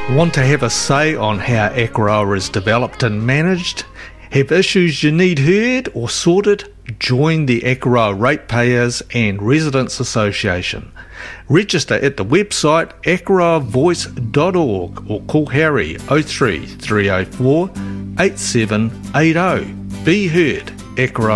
Want to have a say on how Akaroa is developed and managed? Have issues you need heard or sorted? Join the Akaroa Ratepayers and Residents Association. Register at the website akaroavoice.org or call Harry 03 304 8780. Be heard, Akaroa.